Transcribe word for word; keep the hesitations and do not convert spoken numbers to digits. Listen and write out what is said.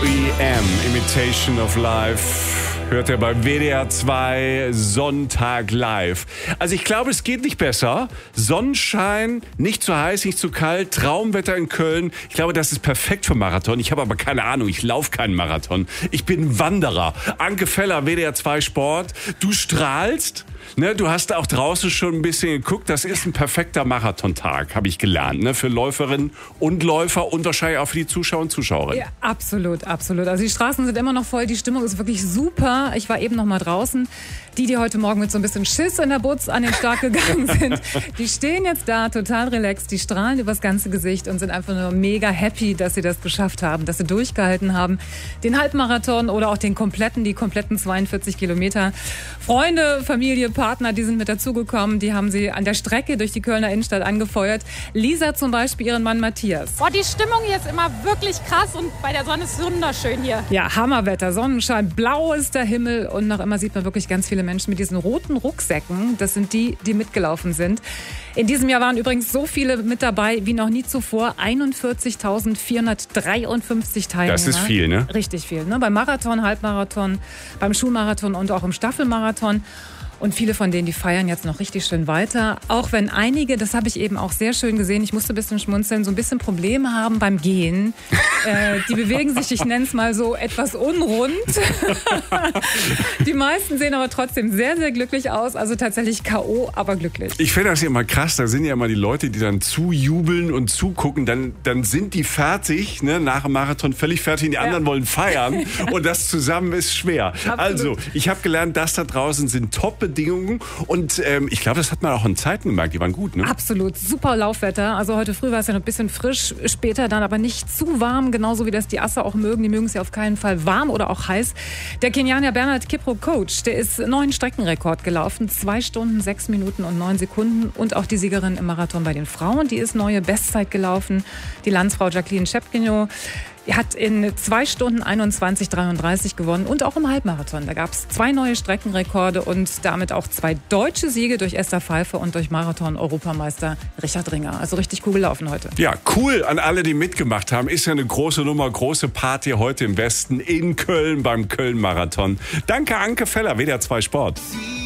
E M, Imitation of Life, hört er bei W D R zwei Sonntag live. Also ich glaube, es geht nicht besser. Sonnenschein, nicht zu heiß, nicht zu kalt, Traumwetter in Köln. Ich glaube, das ist perfekt für Marathon. Ich habe aber keine Ahnung, ich laufe keinen Marathon. Ich bin Wanderer. Anke Feller, W D R zwei Sport. Du strahlst. Ne, du hast auch draußen schon ein bisschen geguckt. Das ist ein perfekter Marathontag, habe ich gelernt. Ne, für Läuferinnen und Läufer und wahrscheinlich auch für die Zuschauer und Zuschauerinnen. Ja, absolut, absolut. Also die Straßen sind immer noch voll. Die Stimmung ist wirklich super. Ich war eben noch mal draußen. Die, die heute Morgen mit so ein bisschen Schiss in der Butz an den Start gegangen sind, die stehen jetzt da total relaxed. Die strahlen übers ganze Gesicht und sind einfach nur mega happy, dass sie das geschafft haben, dass sie durchgehalten haben. Den Halbmarathon oder auch den kompletten, die kompletten zweiundvierzig Kilometer. Freunde, Familie, Partner, die sind mit dazugekommen. Die haben sie an der Strecke durch die Kölner Innenstadt angefeuert. Lisa zum Beispiel, ihren Mann Matthias. Boah, die Stimmung hier ist immer wirklich krass und bei der Sonne ist es wunderschön hier. Ja, Hammerwetter, Sonnenschein, blau ist der Himmel und noch immer sieht man wirklich ganz viele Menschen mit diesen roten Rucksäcken. Das sind die, die mitgelaufen sind. In diesem Jahr waren übrigens so viele mit dabei wie noch nie zuvor. einundvierzigtausendvierhundertdreiundfünfzig Teilnehmer. Das ist viel, ne? Richtig viel, ne? Beim Marathon, Halbmarathon, beim Schulmarathon und auch im Staffelmarathon. Und viele von denen, die feiern jetzt noch richtig schön weiter. Auch wenn einige, das habe ich eben auch sehr schön gesehen, ich musste ein bisschen schmunzeln, so ein bisschen Probleme haben beim Gehen. äh, die bewegen sich, ich nenne es mal so, etwas unrund. Die meisten sehen aber trotzdem sehr, sehr glücklich aus. Also tatsächlich K O, aber glücklich. Ich finde das ja immer krass. Da sind ja immer die Leute, die dann zujubeln und zugucken. Dann, dann sind die fertig, ne, nach dem Marathon völlig fertig. Und die anderen ja. wollen feiern. Und das zusammen ist schwer. Absolut. Also, ich habe gelernt, das da draußen sind Top-Bedingungen. Und ähm, ich glaube, das hat man auch in Zeiten gemerkt. Die waren gut, ne? Absolut. Super Laufwetter. Also heute früh war es ja noch ein bisschen frisch, später dann aber nicht zu warm. Genauso wie das die Asse auch mögen. Die mögen es ja auf keinen Fall warm oder auch heiß. Der Kenianer Bernhard Kiprup Coach, der ist neuen Streckenrekord gelaufen. Zwei Stunden, sechs Minuten und neun Sekunden. Und auch die Siegerin im Marathon bei den Frauen, die ist neue Bestzeit gelaufen. Die Landsfrau Jacqueline Schepkino hat in zwei Stunden einundzwanzig dreiunddreißig gewonnen und auch im Halbmarathon. Da gab es zwei neue Streckenrekorde und damit auch zwei deutsche Siege durch Esther Pfeiffer und durch Marathon-Europameister Richard Ringer. Also richtig cool gelaufen heute. Ja, cool an alle, die mitgemacht haben. Ist ja eine große Nummer, große Party heute im Westen in Köln beim Köln-Marathon. Danke, Anke Feller, W D R zwei Sport.